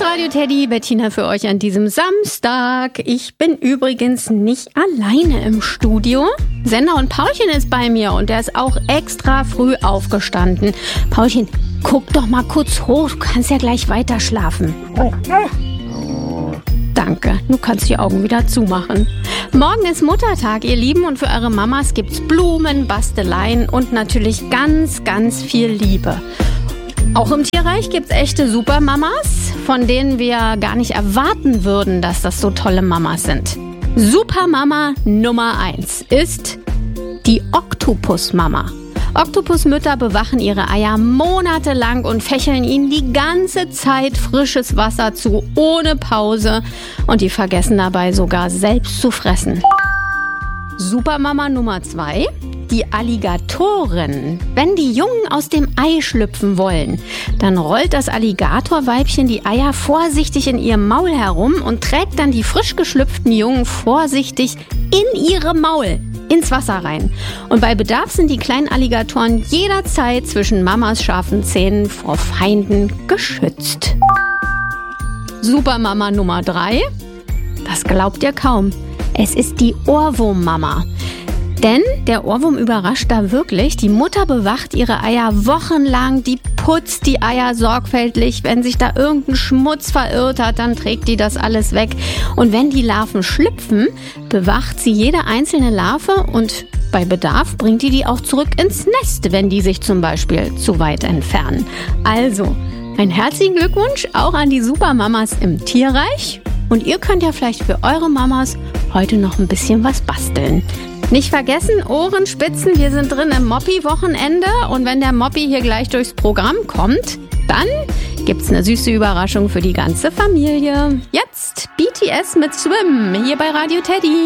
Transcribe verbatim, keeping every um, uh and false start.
Radio Teddy, Bettina für euch an diesem Samstag. Ich bin übrigens nicht alleine im Studio. Sender und Paulchen ist bei mir und der ist auch extra früh aufgestanden. Paulchen, guck doch mal kurz hoch, du kannst ja gleich weiter schlafen. Danke, du kannst die Augen wieder zumachen. Morgen ist Muttertag, ihr Lieben, und für eure Mamas gibt's Blumen, Basteleien und natürlich ganz, ganz viel Liebe. Auch im Tierreich gibt's echte Supermamas, von denen wir gar nicht erwarten würden, dass das so tolle Mamas sind. Supermama Nummer eins ist die Oktopusmama. Oktopusmütter bewachen ihre Eier monatelang und fächeln ihnen die ganze Zeit frisches Wasser zu, ohne Pause. Und die vergessen dabei sogar selbst zu fressen. Supermama Nummer zwei, die Alligatoren. Wenn die Jungen aus dem Ei schlüpfen wollen, dann rollt das Alligatorweibchen die Eier vorsichtig in ihrem Maul herum und trägt dann die frisch geschlüpften Jungen vorsichtig in ihrem Maul ins Wasser rein. Und bei Bedarf sind die kleinen Alligatoren jederzeit zwischen Mamas scharfen Zähnen vor Feinden geschützt. Supermama Nummer drei, das glaubt ihr kaum. Es ist die Ohrwurmmama. Denn der Ohrwurm überrascht da wirklich. Die Mutter bewacht ihre Eier wochenlang, die putzt die Eier sorgfältig. Wenn sich da irgendein Schmutz verirrt hat, dann trägt die das alles weg. Und wenn die Larven schlüpfen, bewacht sie jede einzelne Larve und bei Bedarf bringt die die auch zurück ins Nest, wenn die sich zum Beispiel zu weit entfernen. Also, einen herzlichen Glückwunsch auch an die Supermamas im Tierreich. Und ihr könnt ja vielleicht für eure Mamas heute noch ein bisschen was basteln. Nicht vergessen, Ohren spitzen, wir sind drin im Moppi-Wochenende und wenn der Moppi hier gleich durchs Programm kommt, dann gibt's eine süße Überraschung für die ganze Familie. Jetzt B T S mit Swim, hier bei Radio Teddy.